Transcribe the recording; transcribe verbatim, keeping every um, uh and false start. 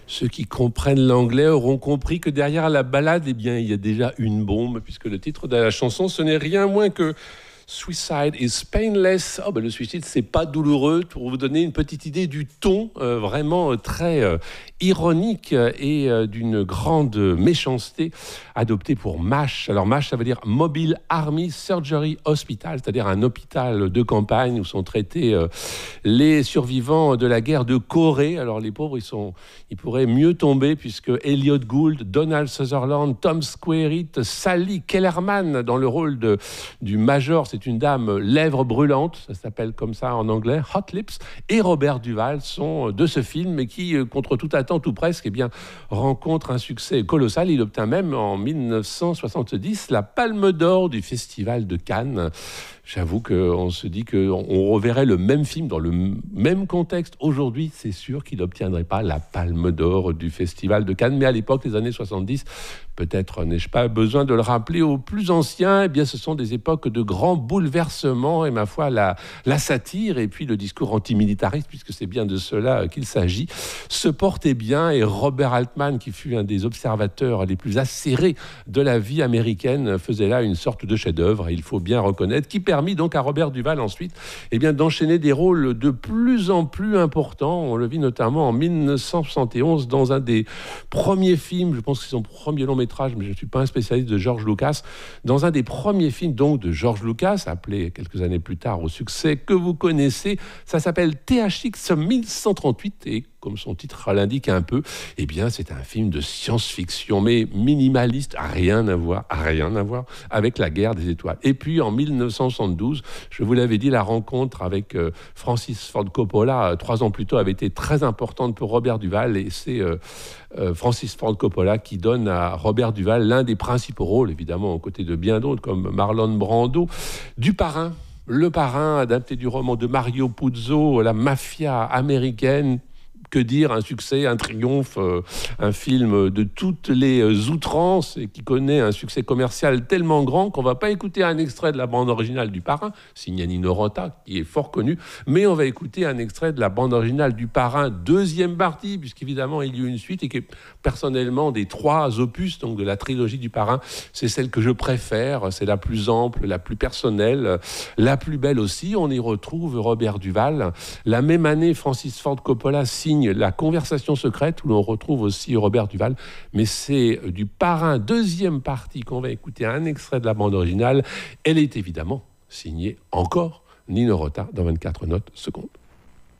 Ceux qui comprennent l'anglais auront compris que derrière la ballade, eh bien, il y a déjà une bombe, puisque le titre de la chanson, ce n'est rien moins que Suicide is painless. Oh, ben le suicide, c'est pas douloureux. Pour vous donner une petite idée du ton, euh, vraiment euh, très euh, ironique et euh, d'une grande méchanceté, adopté pour MASH. Alors MASH, ça veut dire Mobile Army Surgery Hospital, c'est-à-dire un hôpital de campagne où sont traités euh, les survivants de la guerre de Corée. Alors les pauvres, ils, sont, ils pourraient mieux tomber puisque Elliot Gould, Donald Sutherland, Tom Skerritt, Sally Kellerman dans le rôle de, du major, c'est une dame lèvres brûlantes, ça s'appelle comme ça en anglais, Hot Lips, et Robert Duvall sont de ce film et qui, contre toute attente ou presque, eh bien, rencontre un succès colossal. Il obtint même en mille neuf cent soixante-dix la Palme d'Or du Festival de Cannes. J'avoue qu'on se dit qu'on reverrait le même film dans le même contexte. Aujourd'hui, c'est sûr qu'il n'obtiendrait pas la Palme d'Or du Festival de Cannes. Mais à l'époque, les années soixante-dix, peut-être n'ai-je pas besoin de le rappeler aux plus anciens, eh bien, ce sont des époques de grands bouleversements et, ma foi, la, la satire et puis le discours antimilitariste, puisque c'est bien de cela qu'il s'agit, se portait bien. Et Robert Altman, qui fut un des observateurs les plus acérés de la vie américaine, faisait là une sorte de chef-d'œuvre, il faut bien reconnaître, qui permet permis donc à Robert Duvall ensuite eh bien, d'enchaîner des rôles de plus en plus importants. On le vit notamment en mille neuf cent soixante et onze dans un des premiers films, je pense que c'est son premier long métrage, mais je ne suis pas un spécialiste de George Lucas, dans un des premiers films donc de George Lucas, appelé quelques années plus tard au succès que vous connaissez. Ça s'appelle T H X mille cent trente-huit et comme son titre l'indique un peu, eh bien, c'est un film de science-fiction, mais minimaliste, rien à voir, rien à voir avec la guerre des étoiles. Et puis, en mille neuf cent soixante-douze, je vous l'avais dit, la rencontre avec euh, Francis Ford Coppola, euh, trois ans plus tôt, avait été très importante pour Robert Duvall, et c'est euh, euh, Francis Ford Coppola qui donne à Robert Duvall l'un des principaux rôles, évidemment, aux côtés de bien d'autres, comme Marlon Brando, du Parrain. Le Parrain, adapté du roman de Mario Puzo, la mafia américaine. Que dire, un succès, un triomphe, euh, un film de toutes les euh, outrances et qui connaît un succès commercial tellement grand qu'on ne va pas écouter un extrait de la bande originale du Parrain, signé Nino Rota, qui est fort connu, mais on va écouter un extrait de la bande originale du Parrain, deuxième partie, puisqu'évidemment il y a eu une suite et que personnellement des trois opus, donc de la trilogie du Parrain, c'est celle que je préfère, c'est la plus ample, la plus personnelle, la plus belle aussi. On y retrouve Robert Duvall. La même année, Francis Ford Coppola signe La Conversation secrète, où l'on retrouve aussi Robert Duvall, mais c'est du Parrain, deuxième partie, qu'on va écouter un extrait de la bande originale. Elle est évidemment signée encore Nino Rota dans vingt-quatre notes secondes.